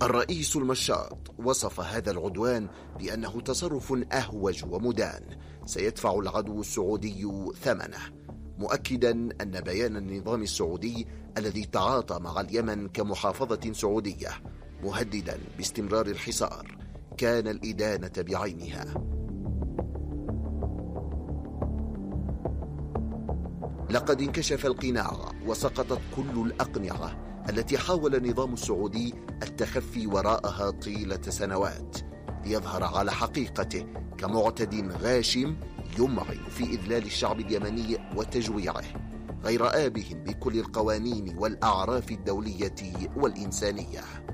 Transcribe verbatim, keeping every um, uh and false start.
الرئيس المشاط وصف هذا العدوان بأنه تصرف أهوج ومدان سيدفع العدو السعودي ثمنه، مؤكدا أن بيان النظام السعودي الذي تعاطى مع اليمن كمحافظة سعودية مهددا باستمرار الحصار كان الإدانة بعينها. لقد انكشف القناع وسقطت كل الأقنعة التي حاول النظام السعودي التخفي وراءها طيلة سنوات ليظهر على حقيقته كمعتد غاشم يمعن في إذلال الشعب اليمني وتجويعه، غير آبه بكل القوانين والأعراف الدولية والإنسانية.